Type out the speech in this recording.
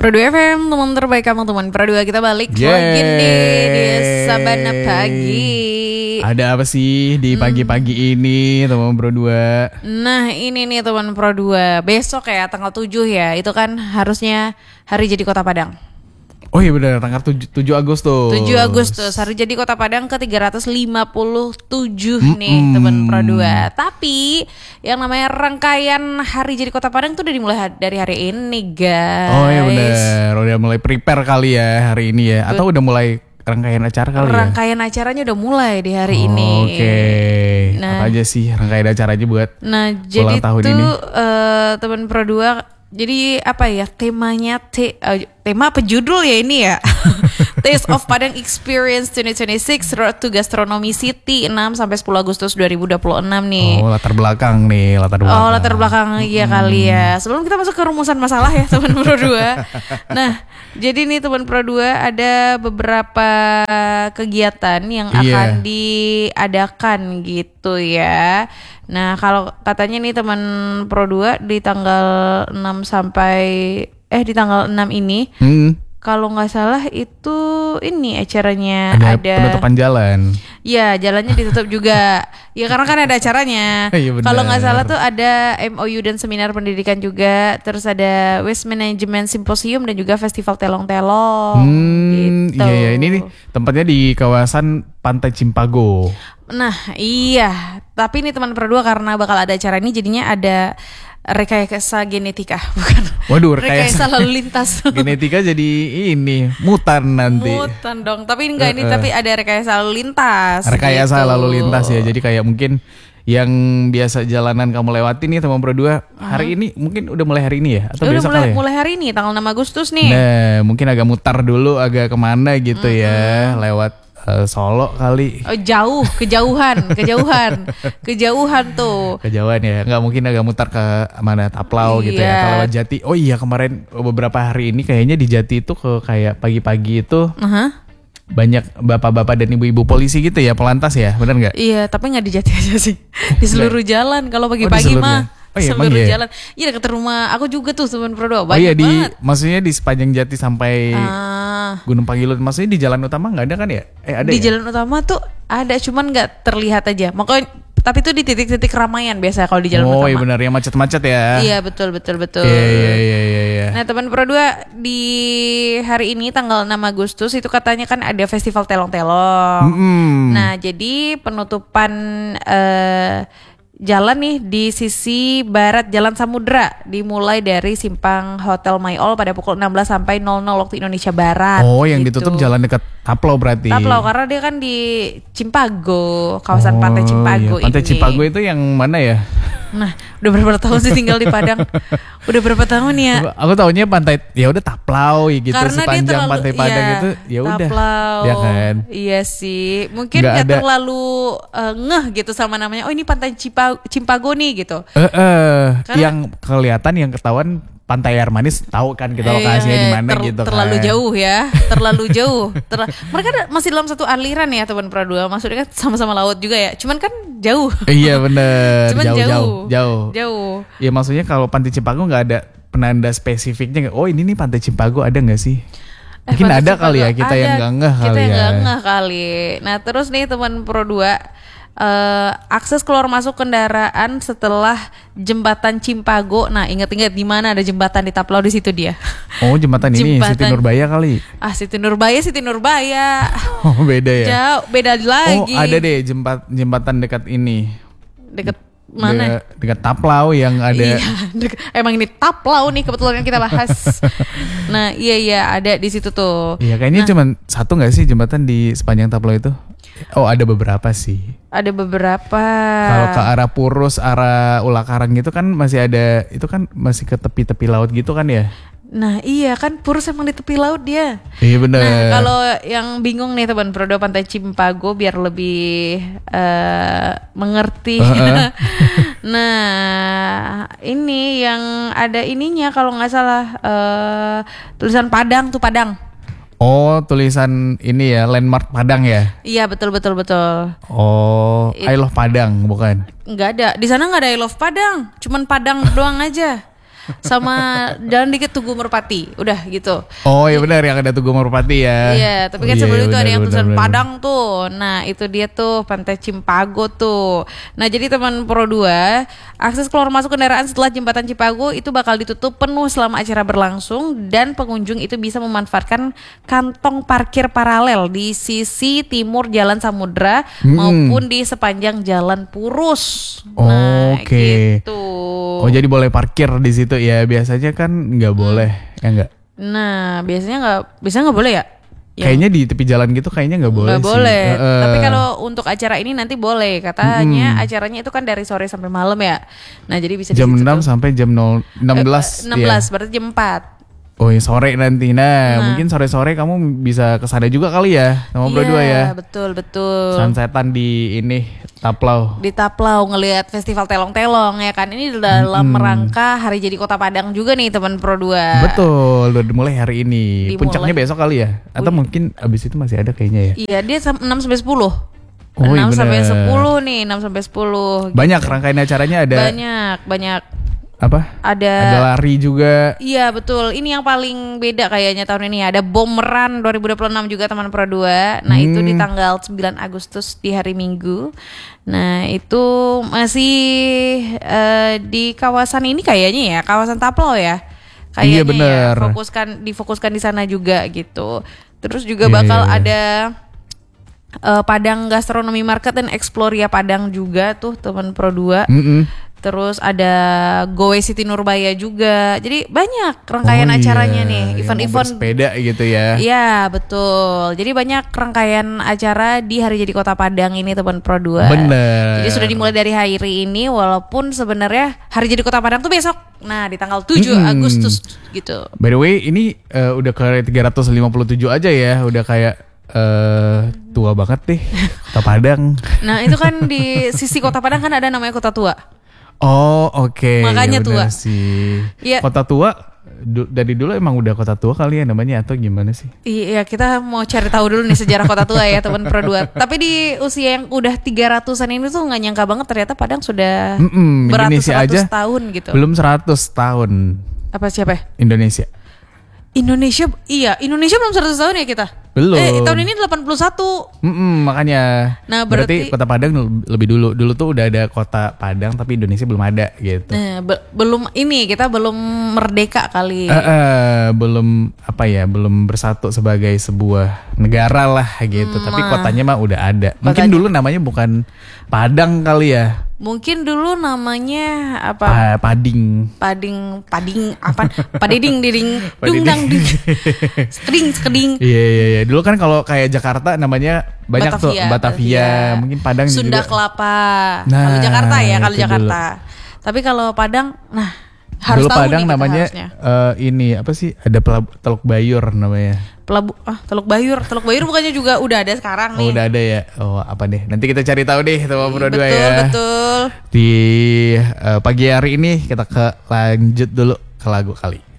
Produ FM, teman terbaik kamu, teman Produ. Kita balik lagi nih di Sabana Pagi. Ada apa sih di pagi-pagi ini teman Produ? Nah ini nih teman Produ, besok ya tanggal 7 ya, itu kan harusnya hari jadi Kota Padang. Oh iya benar, tanggal 7 Agustus. 7 Agustus, hari jadi Kota Padang ke 357 nih teman Produ. Tapi yang namanya rangkaian hari jadi Kota Padang tuh udah dimulai dari hari ini guys. Oh iya benar, udah mulai prepare kali ya hari ini ya. Atau udah mulai rangkaian acara kali ya? Rangkaian acaranya udah mulai di hari ini. Oke. Nah, apa aja sih rangkaian acaranya buat jadi tahun tuh, ini? Teman Pro 2, jadi apa ya temanya tema apa judul ya ini ya? Taste of Padang Experience 2026 Road to Gastronomy City 6 sampai 10 Agustus 2026 nih. Oh, latar belakang nih, latar belakang. Iya kali ya. Sebelum kita masuk ke rumusan masalah ya teman Pro 2. Nah, jadi nih teman Pro 2 ada beberapa kegiatan yang akan diadakan gitu ya. Nah, kalau katanya nih teman Pro 2 di tanggal 6 di tanggal 6 ini kalau nggak salah itu ini acaranya ada penutupan jalan. Ya, jalannya ditutup juga. Ya karena kan ada acaranya. Kalau nggak salah tuh ada MOU dan seminar pendidikan juga. Terus ada Waste Management Symposium dan juga Festival Telong-Telong. Gitu. Iya, ini nih tempatnya di kawasan Pantai Cimpago. Nah iya, tapi ini teman Pro 2 karena bakal ada acara ini jadinya ada rekayasa genetika, bukan? Waduh, rekayasa lalu lintas. Genetika jadi ini mutan nanti. Mutan dong, tapi enggak ini tapi ada rekayasa lalu lintas. Rekayasa gitu. lalu lintas ya, jadi kayak mungkin yang biasa jalanan kamu lewati nih teman Pro 2 hari ini mungkin udah mulai hari ini ya atau besok kali ya? Mulai hari ini tanggal 6 Agustus nih. Nah, mungkin agak mutar dulu, agak kemana gitu ya, lewat Solo kali. Oh, kejauhan tuh. Kejauhan ya, nggak mungkin agak mutar ke mana Taplau gitu ya, kalau lewat Jati. Oh iya, kemarin beberapa hari ini kayaknya di Jati itu ke kayak pagi-pagi itu banyak bapak-bapak dan ibu-ibu polisi gitu ya, pelantas ya, benar nggak? Iya, tapi nggak di Jati aja sih, di seluruh jalan kalau pagi-pagi mah. Seluruh jalan. Iya dekat rumah aku juga tuh teman Pro 2. Banyak banget. Maksudnya di sepanjang Jati sampai Gunung Pangilut. Maksudnya di jalan utama nggak ada kan ya? Ada di jalan utama tuh ada, cuman nggak terlihat aja. Makanya tapi itu di titik-titik keramaian biasa kalau di jalan utama. Oh iya benar, yang macet-macet ya. Iya betul. Iya. Nah teman Pro 2, di hari ini tanggal 6 Agustus itu katanya kan ada festival Telong-Telong. Nah jadi penutupan jalan nih di sisi barat Jalan Samudra dimulai dari simpang Hotel Mayol pada pukul 16 sampai 00 waktu Indonesia Barat. Oh, yang gitu. ditutup jalan dekat Taplau berarti. Taplau karena dia kan di Cimpago, kawasan Pantai Cimpago iya. Pantai ini. Cimpago itu yang mana ya? Nah, udah berapa tahun sih tinggal di Padang? Udah berapa tahun ya? Aku taunya pantai ya udah Taplau gitu, karena sepanjang pantai Padang itu ya udah. Ya kan. Iya sih. Mungkin enggak terlalu ngeh gitu sama namanya. Oh, ini Pantai Cimpago nih gitu. Yang kelihatan, yang ketahuan Pantai Air Manis, tahu kan kita lokasinya di mana gitu kan. Terlalu jauh ya. Terlalu jauh. Mereka masih dalam satu aliran ya teman Pro 2. Maksudnya kan sama-sama laut juga ya. Cuman kan jauh. Iya bener. Cuman jauh. Ya maksudnya kalau Pantai Cimpago nggak ada penanda spesifiknya. Oh ini nih Pantai Cimpago, ada nggak sih? Mungkin ada Cimpago, kali ya, kita yang nggak ngeh kali ya. Kita yang nggak ngeh kali. Nah terus nih teman Pro 2, akses keluar masuk kendaraan setelah jembatan Cimpago. Nah ingat-ingat di mana ada jembatan di Taplau, di situ dia. Oh jembatan ini Siti Nurbaya kali. Siti Nurbaya. Oh beda ya. Jauh, beda lagi. Oh ada deh jembatan dekat ini. Dekat mana? Dekat Taplau yang ada. Iya, emang ini Taplau nih kebetulan yang kita bahas. Nah iya ada di situ tuh. Iya kayaknya cuma satu nggak sih jembatan di sepanjang Taplau itu? Oh ada beberapa sih. Ada beberapa. Kalau ke arah Purus, arah Ulakarang gitu kan masih ada, itu kan masih ke tepi-tepi laut gitu kan ya. Nah iya kan Purus emang di tepi laut dia. Iya benar. Nah kalau yang bingung nih teman Pro 2 Pantai Cimpago biar lebih mengerti. Nah ini yang ada ininya kalau nggak salah tulisan Padang tuh Padang. Oh, tulisan ini ya, landmark Padang ya? Iya, betul. Oh, I love Padang, bukan? Enggak ada. Di sana enggak ada I love Padang. Cuman Padang doang aja. sama jalan dikit Tugu Merpati. Udah gitu. Oh iya benar yang ada Tugu Merpati ya. Iya, tapi kan sebelum itu ada yang tulisan Padang tuh. Nah, itu dia tuh Pantai Cimpago tuh. Nah, jadi teman Pro 2, akses keluar masuk kendaraan setelah jembatan Cipago itu bakal ditutup penuh selama acara berlangsung dan pengunjung itu bisa memanfaatkan kantong parkir paralel di sisi timur Jalan Samudra maupun di sepanjang Jalan Purus. Nah, gitu. Oh, jadi boleh parkir di situ ya. Biasanya kan nggak boleh, ya nggak? Nah, biasanya nggak boleh ya? Kayaknya di tepi jalan gitu kayaknya nggak boleh. Nggak boleh. Tapi kalau untuk acara ini nanti boleh. Katanya acaranya itu kan dari sore sampai malam ya. Nah, jadi bisa jam 6 sampai jam 16. 16 ya. Berarti jam 4. Oh ya sore nanti. Nah, mungkin sore-sore kamu bisa kesana juga kali ya sama Bro 2 ya. Betul. Sunsetan di ini Taplau. Di Taplau ngelihat festival telong-telong ya kan. Ini dalam rangka Hari Jadi Kota Padang juga nih teman Pro 2. Betul, udah mulai hari ini. Puncaknya besok kali ya. Atau mungkin abis itu masih ada kayaknya ya. Iya, dia 6 sampai 10. Oh, 6 sampai 10 nih, 6 sampai 10. Banyak rangkaian acaranya ada. Banyak. Apa? Ada lari juga. Iya betul. Ini yang paling beda kayaknya tahun ini. Ada Bom Run 2026 juga teman Pro 2. Nah itu di tanggal 9 Agustus di hari Minggu. Nah itu masih di kawasan ini kayaknya ya, kawasan Taplau ya. Kayaknya iya bener. Ya, difokuskan di sana juga gitu. Terus juga bakal ada Padang Gastronomi Market dan Exploria Padang juga tuh teman Pro 2. Terus ada Goe City Nurbaya juga. Jadi banyak rangkaian acaranya nih, event-event sepeda gitu ya. Iya, betul. Jadi banyak rangkaian acara di Hari Jadi Kota Padang ini teman Pro 2. Bener. Jadi sudah dimulai dari hari ini walaupun sebenarnya Hari Jadi Kota Padang tuh besok. Nah, di tanggal 7 Agustus gitu. By the way, ini udah ke 357 aja ya, udah kayak tua banget deh Kota Padang. Nah, itu kan di sisi Kota Padang kan ada namanya Kota Tua. Oh oke. Makanya tua sih. Ya. Kota tua dari dulu emang udah kota tua kali ya namanya atau gimana sih? Iya kita mau cari tahu dulu nih sejarah kota tua ya teman Pro 2. Tapi di usia yang udah 300-an ini tuh nggak nyangka banget ternyata Padang sudah beratus-ratus tahun gitu. Belum 100 tahun. Apa siapa? Indonesia belum 100 tahun ya kita. Belum. Tahun ini 81. Makanya. Nah, berarti Kota Padang lebih dulu. Dulu tuh udah ada Kota Padang tapi Indonesia belum ada gitu. Kita belum merdeka kali. Belum bersatu sebagai sebuah negara lah gitu. Tapi kotanya mah udah ada. Mungkin dulu namanya bukan Padang kali ya. Mungkin dulu namanya apa? Pading apa? Padiding dungdang skeding. Iya. Dulu kan kalau kayak Jakarta namanya banyak Batavia. Mungkin Padang Sunda juga. Kelapa. Nah, kalau Jakarta ya, Jakarta. Tapi kalau Padang, harus dulu tahu Padang nih namanya ini apa sih? Ada Teluk Bayur namanya. Teluk Bayur bukannya juga udah ada sekarang nih. Oh, udah ada ya. Oh, apa deh? Nanti kita cari tahu deh teman Pro 2 ya. Betul. Di pagi hari ini kita lanjut dulu ke lagu kali.